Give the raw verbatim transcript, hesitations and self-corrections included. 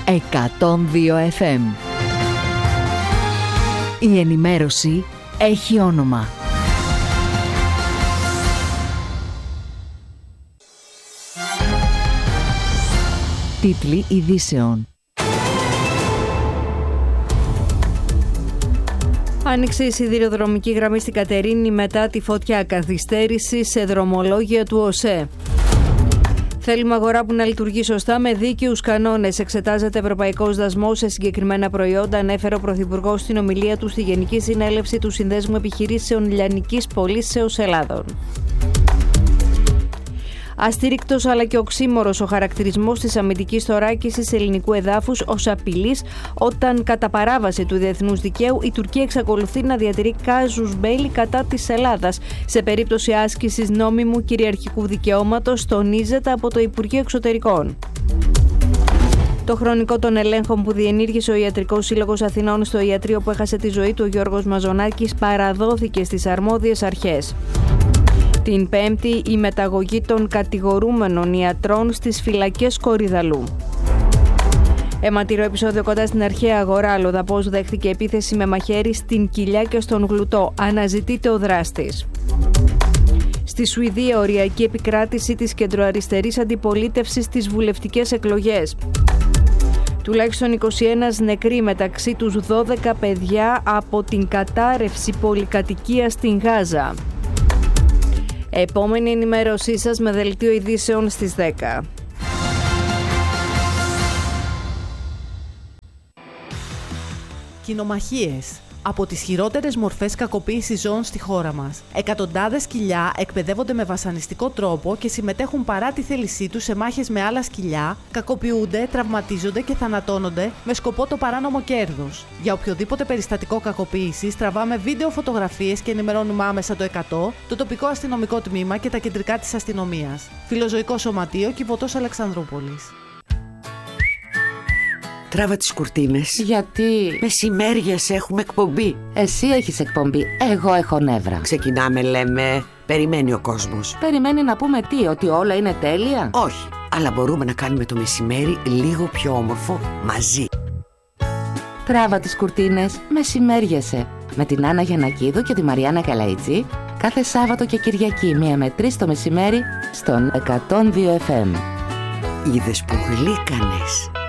εκατόν δύο εφ εμ. Η ενημέρωση έχει όνομα. Τίτλοι ειδήσεων. Άνοιξε η σιδηροδρομική γραμμή στην Κατερίνη μετά τη φωτιά, καθυστέρηση σε δρομολόγια του ΟΣΕ. Θέλουμε αγορά που να λειτουργεί σωστά με δίκαιους κανόνες. Εξετάζεται ευρωπαϊκός δασμός σε συγκεκριμένα προϊόντα, ανέφερε ο Πρωθυπουργός στην ομιλία του στη Γενική Συνέλευση του Συνδέσμου Επιχειρήσεων Λιανικής Πωλήσεως Ελλάδων. Αστήρικτος αλλά και οξύμορος ο χαρακτηρισμός της αμυντικής θωράκισης ελληνικού εδάφους ως απειλής, όταν κατά παράβαση του διεθνούς δικαίου η Τουρκία εξακολουθεί να διατηρεί κάζους μπέλι κατά της Ελλάδας σε περίπτωση άσκησης νόμιμου κυριαρχικού δικαιώματος, τονίζεται από το Υπουργείο Εξωτερικών. Το χρονικό των ελέγχων που διενήργησε ο Ιατρικός Σύλλογος Αθηνών στο ιατρείο που έχασε τη ζωή του ο Γιώργος Μαζονάκης παραδόθηκε στις αρμόδιες αρχές. Την Πέμπτη, η μεταγωγή των κατηγορούμενων ιατρών στις φυλακές Κορυδαλού. Αιματηρό επεισόδιο κοντά στην αρχαία αγορά. Λοδαπός δέχθηκε επίθεση με μαχαίρι στην κοιλιά και στον γλουτό. Αναζητείται ο δράστης. Στη Σουηδία, οριακή επικράτηση της κεντροαριστερής αντιπολίτευσης στις βουλευτικές εκλογές. Τουλάχιστον είκοσι ένα νεκροί, μεταξύ τους δώδεκα παιδιά, από την κατάρρευση πολυκατοικίας στην Γάζα. Επόμενη ενημέρωσή σας με δελτίο ειδήσεων στις δέκα. Κοινομαχίες. Από τις χειρότερες μορφές κακοποίησης ζώων στη χώρα μας. Εκατοντάδες σκυλιά εκπαιδεύονται με βασανιστικό τρόπο και συμμετέχουν παρά τη θέλησή τους σε μάχες με άλλα σκυλιά, κακοποιούνται, τραυματίζονται και θανατώνονται με σκοπό το παράνομο κέρδος. Για οποιοδήποτε περιστατικό κακοποίησης τραβάμε βίντεο, φωτογραφίες και ενημερώνουμε άμεσα το εκατό, το τοπικό αστυνομικό τμήμα και τα κεντρικά της αστυνομίας. Φιλοζωικό Σωματείο, Κιβωτός Αλεξανδρούπολης. Τράβα τις κουρτίνες. Γιατί? Μεσημέριες έχουμε εκπομπή. Εσύ έχεις εκπομπή, εγώ έχω νεύρα. Ξεκινάμε, λέμε. Περιμένει ο κόσμος. Περιμένει να πούμε τι, ότι όλα είναι τέλεια? Όχι, αλλά μπορούμε να κάνουμε το μεσημέρι λίγο πιο όμορφο μαζί. Τράβα τις κουρτίνες, μεσημέριεσαι. Με την Άννα Γιαννακίδου και τη Μαριάννα Καλαϊτζή, κάθε Σάββατο και Κυριακή μία με τρεις το μεσημέρι στον εκατόν δύο εφ εμ. Είδες που γλύκανες.